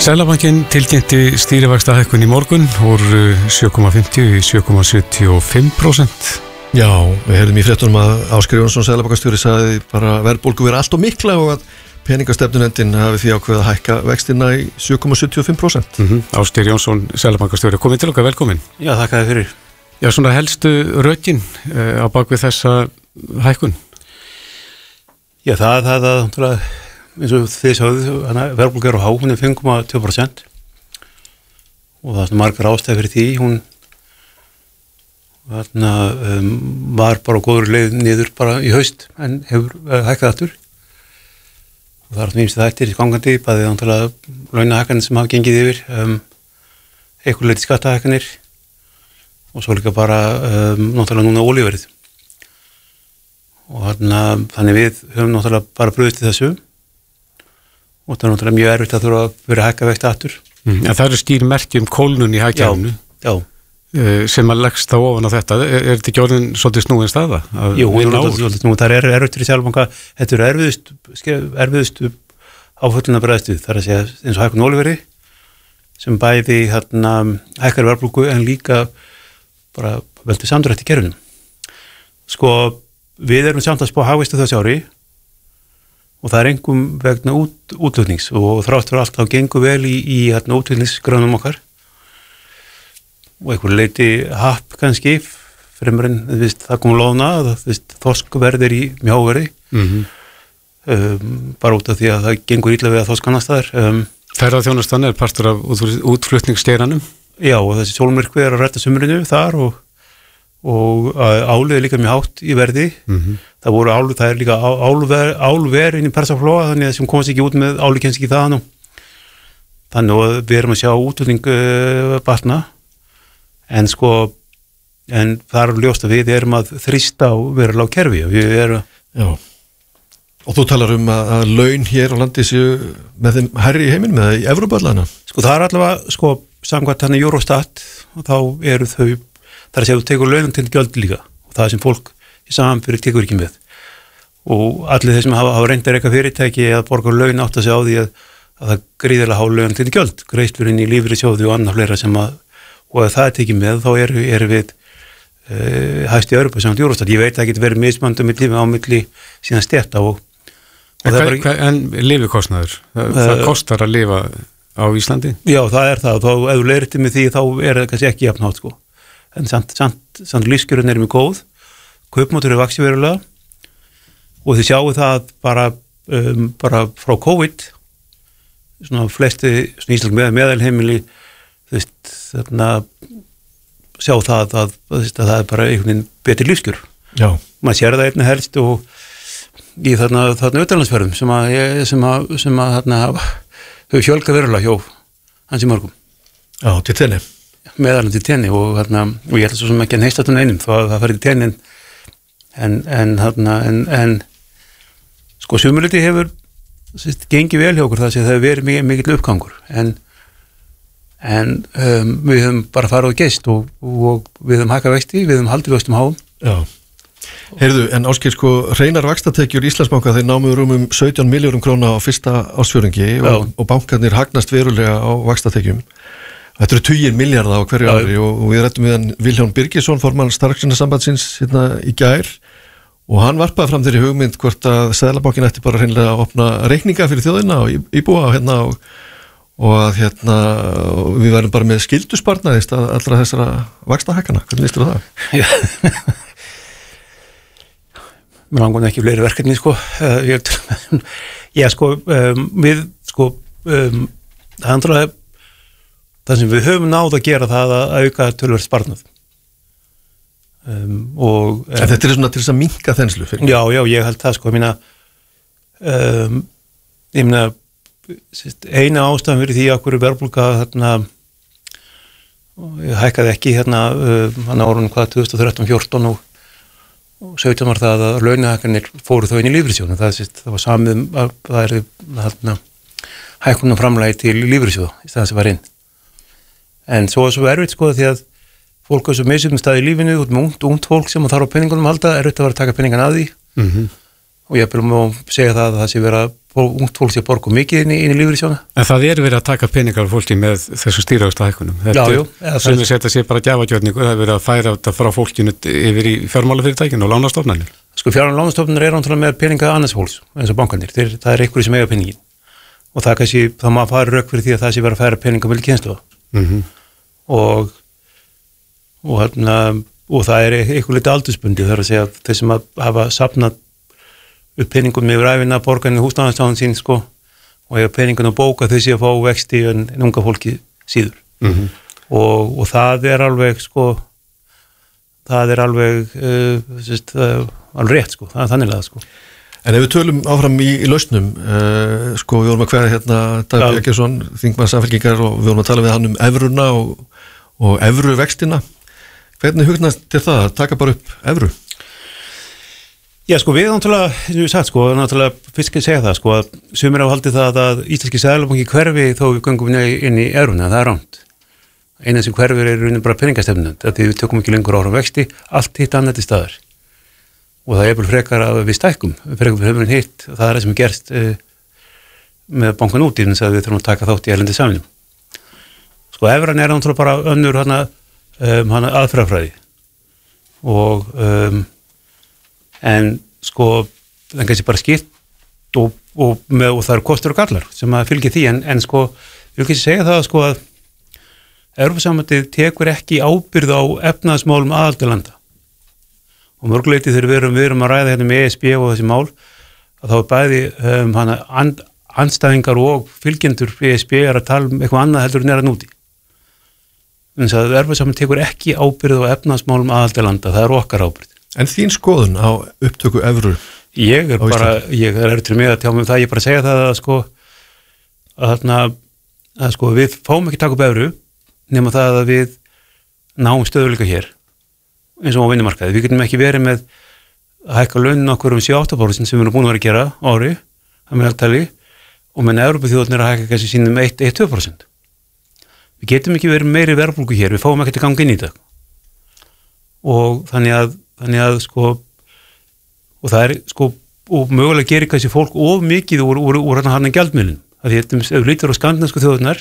Seðlabankinn tilkynnti stýrivaxtahækkun í morgun úr 7,50 í 7,75%. Já, við heyrðum í fréttunum að Ásgeir Jónsson seðlabankastjóri sagði bara verðbólgu vera allt of mikla og að peningastefnunefndin hafi því ákveðið að hækka vextina í 7,75%. Ásgeir Jónsson seðlabankastjóri, komið til okkar, velkomin. Já, þakka þér fyrir. Já, svona helstu rökin á bakvið þessa hækkun. Já, það eins og þið sáðu, verðbólga er á há, hún er 5,2% og það er margar ástæði fyrir því, hún var bara góður leið niður bara í haust en hefur hækkað aftur og það er mýmst þættir í gangandi, bæðið náttúrulega launahækkanir sem hafa gengið yfir, einhver leiti skattahækkanir og svo líka bara náttúrulega núna olíuverið og þannig við höfum náttúrulega bara brugðist í þessu og það er náttúrulega mjög erfitt að þurfa að vera að hækka vexti aftur. En það eru skýr merki kólnun í hagkerfinu. Já. Sem að leggst þá ofan á þetta. Er þetta ekki orðin svolítið snúin staða? Jú, svolítið snúin. Það er erfitt fyrir Seðlabanka. Þetta eru erfiðustu áfölluna bregðstu. Það er að segja eins og hækkun olíuverði sem bæði hækkar verðbólgu en líka bara veldur samdrætti í kerfinum. Sko, við erum samt að spá hagvexti þessi ári og það er einhverjum vegna útflutnings og þrátt fyrir allt þá gengur vel í útflutningsgröðunum okkar og einhver leiti happ kannski fremur en það kom lóna þorskverðir í mjáverði bara út af því að það gengur illa við að þorsk annars staðar. Ferðaþjónustan er partur af útflutningsgeiranum? Já, og þessi sólmyrkvi er að rætta sumrinu þar og álið er líka mjög hátt í verði. Það er líka álver inn í Persaflóa þannig að sem komast ekki út með álið kennst ekki það nú. Þannig að við erum að sjá útflutning batna en það er ljóst að við erum að þrýsta á verulega á kerfi og við erum. Já. Og þú talar að laun hér á landi séu með þeim hærri í heiminum eða í Evrópuallana? Það er allavega samkvæmt Eurostat og þá eru þau það er að segja að þú tekur launum til gjöld líka og það sem fólk í samanbyrði tekur ekki með og allir þeir sem hafa reynt að reka fyrirtæki að borga laun átt að segja á því að það gríðarlega há laun til gjöld, greiðslurinn í lífeyrissjóði og annað fleira og ef það er tekið með þá erum við hæst í Evrópu samt Eurostat. Ég veit að það getur verið mismöndum á milli síðan stétta En lifikostnaður? Það kostar að lifa á Íslandi? Já, það er það og þá ef þú leiðir með því þá er það kannski ekki jafnhátt en samt lífskjörun er mjög góð, kaupmáttur er vaxið verulega og þið sjáu það bara frá COVID svona flesti íslensk meðalheimili sjá það að það er bara einhvern veginn betri lífskjör. Já. Maður sér það einnig helst og í þarna utanlandsferðum sem að hefur fjölgað verulega hjá hans í mörgum. Já, til tenni. Meðalum til tenni og ég held svo sem ekki að neista þetta einum það farið til tenni en sumuliti hefur gengið vel hjá okkur það hefur verið mikill uppgangur en við höfum bara farið og geist og við höfum hækkað vexti, við höfum haldið vöxtum háum. Já. Heyrðu, en Ásgeir, hreinar vaxtatekjur Íslandsbanka þeir námu um 17 milljörðum króna á fyrsta ársfjórðungi og bankarnir hagnast verulega á vaxtatekjum. Þetta eru 20 milljarða á hverju ári og við rættum við hann Vilhjálm Birgisson, formann Starfsgreinasambandsins í gær og hann varpaði fram þeirri hugmynd hvort að Seðlabankinn ætti bara hreinlega að opna reikninga fyrir þjóðina og íbúa og að við værum bara með skyldusparnað í stað allra þessara vaxtahækkana. Hvernig líst þér á það? Mér langar ekki fleiri verkefni það sem við höfum náð að gera það að auka töluvert sparnað þetta er svona til þess að minnka þenslu fyrir. Já, ég held það ég meina eina ástæðan fyrir því að hverju verðbólga hækkaði ekki árunum 2013-14 og 17 var það að launahækkanir fóru þó inn í lífeyrissjóðinn það var samið að það er hækkunum framlagi til lífeyrissjóða í staðan sem var inn en svo erfitt því að fólk er svo misjöfnum stað í lífinu ungt fólk sem þarf á peningunum halda erfitt að vera að taka peningan að því og ég vil má segja það að það sé vera að ungt fólk sé að borga mikið inn í lífeyrissjóðina. En það verið að taka peningar fólki með þessu stýrivöxtahækkunum. Sem við setja sér bara gjafagjörningu, það verið að færa þetta frá fólkinu yfir í fjármálafyrirtækinu og lánastofnanir. Sko lánastofnanir náttúrulega með peninga annars fólks, eins og bankanir. Það einhverju sem eiga peningin. Og það kannski, þá maður fara rök fyrir því að það sé verið að færa peninga milli kynslóða. Og það eitthvað litið aldursbundi, þar að segja þeir sem hafa safnað upp peningum yfir æfina, borgarinn í húsnæðislánin sín, sko, og hefur peningin að bóka þau sé að fá vexti en unga fólki síður. Og það alveg, sko, það alveg, alveg rétt, sko, það þannig að, sko. En ef við tölum áfram í lausnum, sko, við vorum að kveða hérna Dag Eggertsson, þingmann Samfylkingar, og við vorum að tala við hann evruna og evruvextina. Hvernig hugnast þér það að taka bara upp evru? Já, sko, við náttúrulega, eins og við sagt, sko, náttúrulega fyrst ekki að segja það, sko, að sumir á haldið það að íslenski seðlabanki hverfi þó við göngum inn í evruna, það rangt. Eina sem hverfir raunin bara peningastefnund, að við tökum ekki lengur ára vexti, allt hitt annað til staðar. Og það bara frekar að við stækkum, frekar við höfum hitt, það það sem gerst með bankan út í þess að við þurfum að taka þátt í erlendi samvinum. Sko, evran náttúrulega bara önnur hana aðferðafræði og en sko það kannski bara skipt og það eru kostur og gallar sem að fylgja því en sko ég vil ekki segja það sko að Evrópusambandið tekur ekki ábyrgð á efnahagsmálum aðildarlanda og mörguleyti þegar við erum að ræða hérna með ESB og þessi mál að þá bæði andstæðingar og fylgjendur ESB að tala eitthvað annað heldur en núti. Þannig að Evrópusambandið tekur ekki ábyrgð á efnahagsmálum aðildarlanda, það er okkar ábyrgð. En þín skoðun á upptöku evru? Ég er til með að tjá mig það, ég bara segja það að sko við fáum ekki taka upp evru nema það að við náum stöðuleika hér eins og á vinnumarkaði. Við getum ekki verið með að hækka launin okkur 7-8% sem við erum búin að vera að gera ári að meðaltali og menn Evrópuþjóðirnir að hækka kannski sínum 1-2%. Við getum ekki verið meiri verðbólgu hér, við fáum ekki að ganga inn í þetta. Og þannig að sko og það sko og mögulega gerir kannski fólk of mikið úr hann gjaldmiðlun. Því ef við lítur á skandinavísku þjóðirnar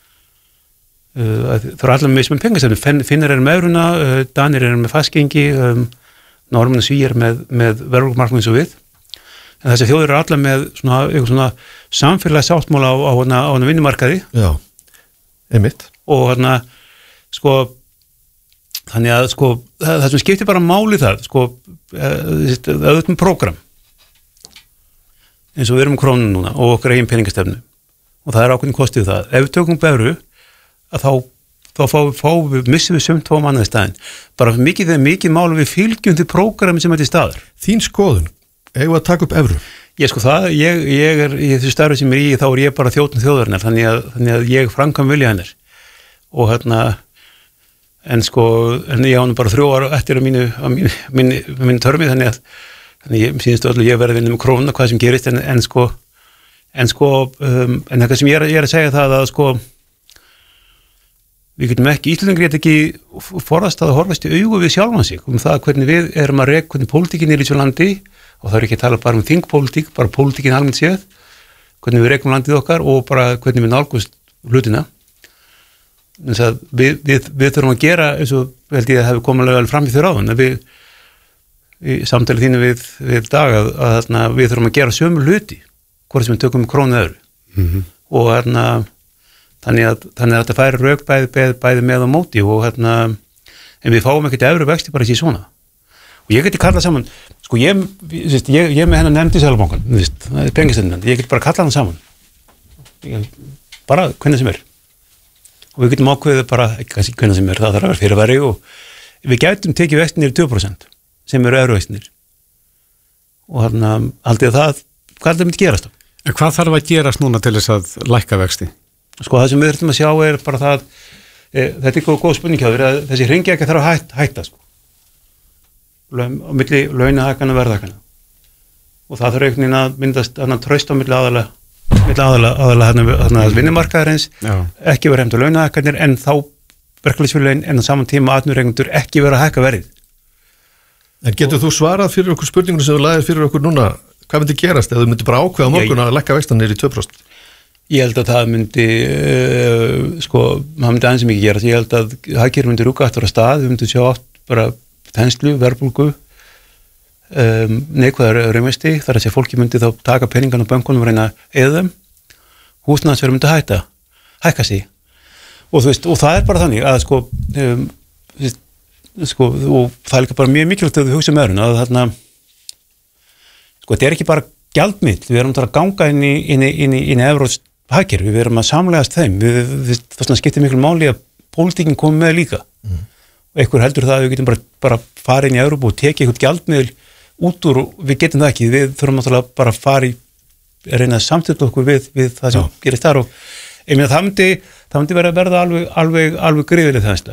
það eru allar með sem pengasefni. Finnar með evruna, Danir með fastgengi, Norðmenn og Svíar með verðbólgumarkmið eins og við. En þessi þjóðir eru allar með svona samfélagsáttmála á vinnumarkaði. Já, einmitt. Og sko þannig að sko það sem skiptir bara máli það sko auðvitað með prógram eins og við erum með krónun núna og okkar eigin peningastefnu og það er ákveðin kostið það. Ef við tökum evru að þá missum við sumt tvo mannaði staðinn. Bara mikið máli við fylgjum til prógrami sem er til staðar. Þín skoðun, eigum við að taka upp evru? Ég sko það, ég er í þessu starfi sem þá er ég bara þjóðn þjóðarinnar þannig að ég framkvæm vilja hennar og en ég á hann bara 3 ára eftir á mínu törmi þannig ég sýnist öllu ég verði að vinna með krónuna hvað sem gerist en það sem ég er að segja það að sko við getum ekki, Íslendingar geta ekki forðast að horfast í augu við sjálfan sig það hvernig við erum að reka hvernig pólitíkin er í þessu landi og það er ekki að tala bara þingpólitík, bara pólitíkin almennt séð hvernig við rekum landið okkar og bara hvernig við nálgumst hlutina. Þannig að við þurfum að gera eins og held ég að hefur komulega vel fram í þér áðan við í samtali þínu við Dag að við þurfum að gera sömu hluti hvort sem við tökum krónu öðru og þannig að þetta færi rök bæði með og móti og en við fáum ekkert evru vexti bara ekki svona og ég geti kallað saman sko ég með hennar nefndi Seðlabankann það er peningastefnunefnd, ég geti bara kallað hann saman bara hvernig sem er og við getum ákveðið bara, kannski hvernig sem er, það þarf að vera fyrirværi og við gætum tekið vextinir 2% sem eru evruvextinir og haldið það, hvað er það myndi gerast þá? En hvað þarf að gerast núna til þess að lækka vexti? Sko það sem við þurfum að sjá er bara það, þetta er góð spurning hjá þér að þessi hringekja þarf að hætta sko á milli launahækkana og verðhækkana og það þarf einhvern veginn að myndast traust á milli aðalega vinnumarkaðarins ekki vera hefnd á launahækkanir en þá verkefnisfélögin en á saman tíma atvinnurekendur ekki vera að hækka verið. En getur þú svarað fyrir okkur spurningunum sem þú lagðir fyrir okkur núna hvað myndi gerast ef þú myndi bara ákveða morgun að lækka vextina niður í 2%? Ég held að það myndi, það myndi aðeins mikið gerast. Ég held að hagkerfið myndi rúka aftur á stað, við myndum sjá átt bara þenslu, verðbólgu, neikvæðar raunvexti, þar að segja fólki myndi þá taka peningan á bönkunum og reyna eða þeim, húsnæðisverð myndi hækka sig. Og þú veist, og það bara þannig að og það er líka bara mjög mikilvægt að við hugsa með öðrun að þarna, þetta er ekki bara gjaldmiðl, við erum að ganga inn í evrópskt hagkerfi, við erum að samlegast þeim, það skiptir miklu máli að pólitíkin komi með líka. Og einhver heldur það að við getum bara fara inn í Evrópu og tekið eitthvað gjaldmiðl út úr, við getum það ekki, við þurfum náttúrulega bara að fara að reyna að samtilla okkur við það sem gerist þar og ég meina það myndi verða alveg gríðileg þess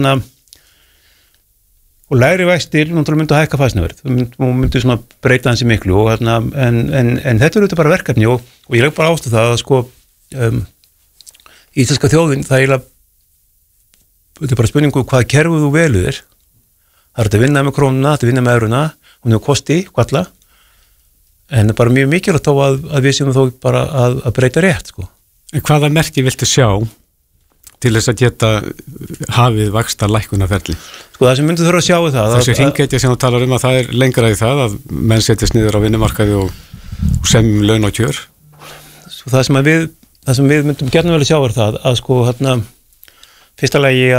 og lægri vextir náttúrulega myndi að hækka fastnaverð og myndi svona breyta hansi miklu og en þetta er auðvitað bara verkefni og ég legg bara ástu það að íslenska þjóðin það þetta er bara spurningu hvaða kerfið þú veluðir það er að vinna með krónuna, að vinna með euruna hún hefur kosti, hvalla en bara mjög mikilvægt þá að við séum þó bara að breyta rétt En hvaða merki viltu sjá til þess að geta hafið vaxta lækkunarferli? Það sem myndu þurfa að sjá það þessi hringekja sem þú talar að það er lengra í það að menn setjast niður á vinnumarkaði og semjum laun og kjör það sem við myndum gerna vel að sjá er það að fyrsta lagi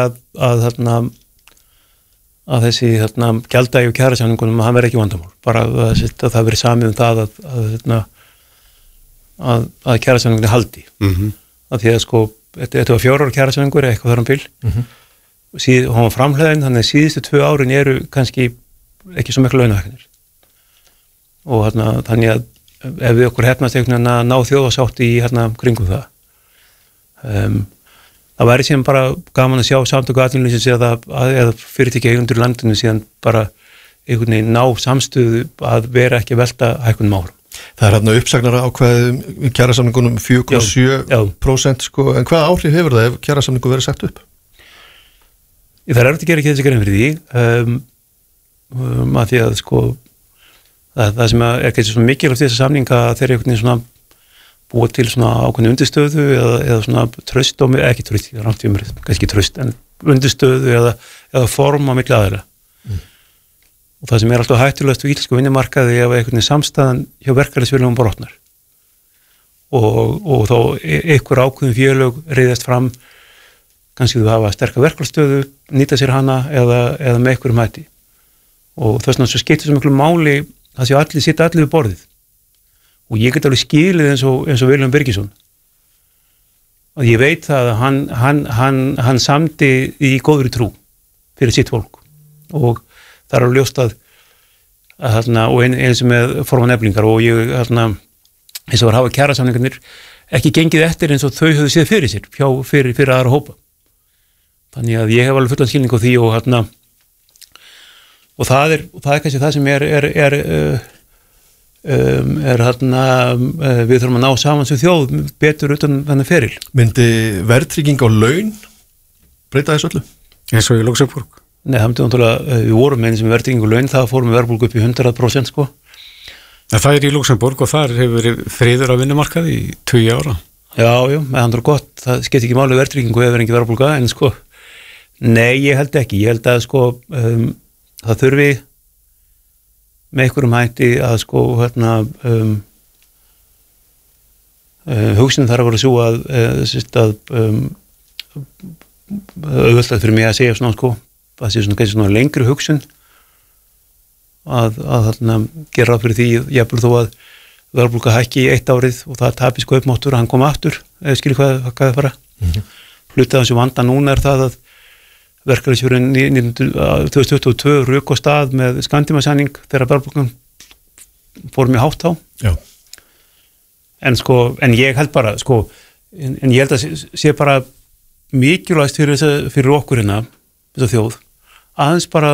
að þessi gjalddagi og kjarasamningunum hann verði ekki vandamál bara að það verði samið það að kjarasamningunni haldi að því að þetta var 4 ára kjarasamningur eitthvað þar bil síðan hann var framhleðin þannig að síðustu 2 árin eru kannski ekki svo miklu launahækkanir og þannig að ef við okkur hefnast einhvern veginn að ná þjóðarsátt í kringum það það væri síðan bara gaman að sjá samtöku atvinnulífsins eða fyrirtæki undir landinu síðan bara einhvern veginn ná samstöðu að vera ekki að velta hækkunum árum. Það er uppsagnara ákveðið kjarasamningunum 4,7% en hvað áhrif hefur það ef kjarasamningu verið sagt upp? Það er að gera ekki þessi grein fyrir því að því að það sem er ekki svo mikilvægt þessa samninga þeir einhvern veginn svona búa til svona ákveðin undirstöðu eða svona tröst ekki tröst, kannski tröst en undirstöðu eða form á milli aðeila og það sem er alltaf hættulegast við íslensku vinnumarkaði ef einhvern veginn samstæðan hjá verkalýðsfélögum brotnar og þá einhver ákveðin félög reiðast fram kannski þú hafa sterka verkalýðsstöðu nýta sér hana eða með einhverjum hætti og þess vegna skiptir svo miklu máli að sitja allir við borðið og ég get alveg skilið eins og Vilhelm Birgisson og ég veit það að hann samdi í góðri trú fyrir sitt fólk og það er alveg ljóst og eins með forman Eflingar og ég eins og var hafa kjarasamningarnir ekki gengið eftir eins og þau höfðu séð fyrir sér fyrir aðra hópa þannig að ég hef alveg fullan skilning á því og það er kannski það sem við þurfum að ná saman sem þjóð betur utan þennan feril. Myndi verðtrygging á laun breyta þessu öllu? Eins og í Luxemburg? Nei, það myndi náttúrulega, við vorum með eins og verðtrygging á laun, það fórum við verðbólgu upp í 100% Það er í Luxemburg og þar hefur verið friður á vinnumarkaði í 20 ára. Já, það er gott, það skiptir ekki máli verðtryggingu ef ekki verðbólga, en nei, ég held ekki, ég held að það þurfi með einhverjum hætti að hugsun þarf að vera svo að auðvitað fyrir mig að segja það sé svona lengri hugsun að gera ráð fyrir því jafnvel þó að verðbólga hækki í 1 árið og það tapir kaupmáttur að hann koma aftur eða skilur hvað það fara hlutað þessu vanda núna er það að verkalýðsfélögin 2022 rök á stað með skammtímasamning þegar verðbólgan fór mjög hátt á en ég held bara en ég held að sé bara mikilvægst fyrir okkur þessa þjóð aðeins bara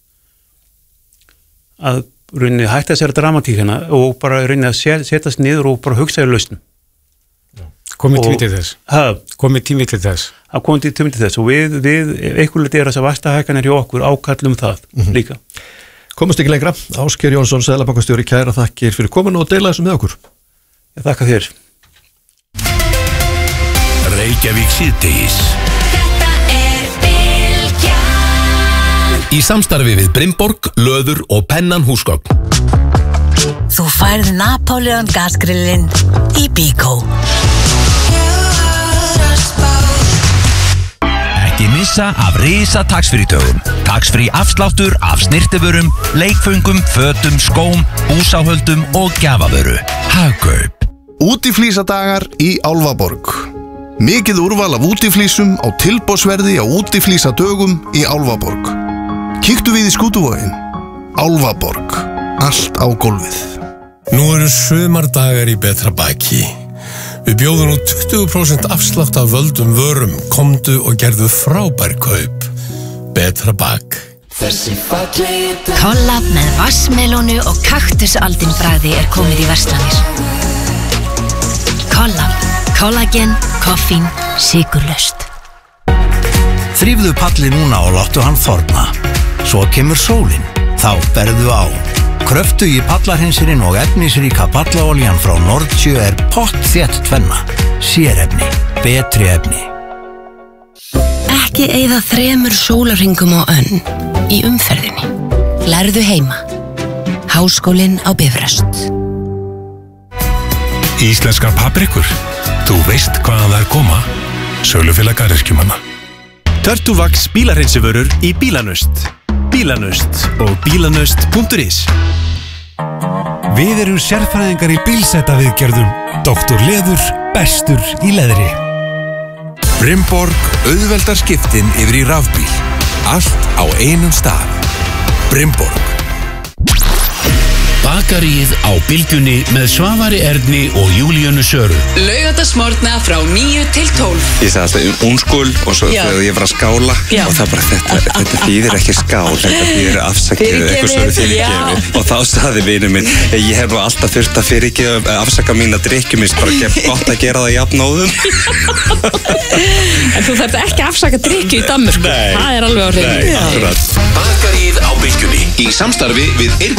að rauninni hætta sér dramatíkina og bara rauninni að setjast niður og bara hugsa í lausnum. Komið tími til þess? Komið tími til þess? Að komið tími til þess og við einhverlega er þess að vaxtahækkanir hjá okkur ákallum það líka. Komast ekki lengra, Ásgeir Jónsson, seðlabankastjóri, kæra þakkir fyrir komin og deila þessu með okkur. Ég þakka þér. Reykjavík síðdegis. Í samstarfi við Brimborg, Löður og Pennan húsgögn. Þú færð Napoleon gasgrillin í Bíkó. Ekki missa af risa taxfree-dögum. Taxfree afsláttur af snirtivörum, leikföngum, fötum, skóm, búsáhöldum og gjafavöru. Hagkaup. Útiflísadagar í Álfaborg. Mikið úrval af útiflísum á tilboðsverði á útiflísadögum í Álfaborg. Kíktu við í Skútuvoginn. Álfaborg. Allt á gólfið. Nú eru sumardagar í betra baki. Við bjóðum nú 20% afslátt af völdum vörum. Komdu og gerðu frábær kaup. Betra bak. Kollab með vassmelónu og kaktusaldin bragði komið í verslanir. Kollab. Kollagen, koffín, sykurlaust. Þrífðu pallið núna og láttu hann þorna. Svo kemur sólin, þá berðu á. Kröftugi pallarhinsirinn og efnisríka pallaoljan frá Nordsjö pottþétt tvenna. Sérefni, betri efni. Ekki eyða 3 sólarhringum á önn í umferðinni. Lærðu heima. Háskólinn á Bifröst. Íslenskar paprikur. Þú veist hvaðan þær koma. Sölufélag garðyrkjumanna. Turtlevax bílarhreinsivörur í Bílanust. Bílanust og bílanust.is. Við erum sérfræðingar í bílsetaviðgerðum. Dr. Leður, bestur í leðri. Brimborg auðveldar skiptin yfir í rafbíl. Allt á einum stað. Brimborg. Bakaríið á Bylgjunni með Svavari Erni og Júlíönu Söru. Laugardagsmorgna frá 9 til 12. Ég sagði alltaf unskul og svo þegar ég var að skála og það bara þetta þýðir ekki skál, þetta þýðir afsakið eitthvað svo fyrirgefið. Og þá sagði vinur minn, ég hef nú alltaf þurft að fyrirgefa afsaka mín að drikkjum, minnst bara gott að gera það jafnóðum. En þú þarft ekki að afsaka drikju í Danmörku. Það alveg á hreinu. Bakaríið á Bylgjunni í samstarfi við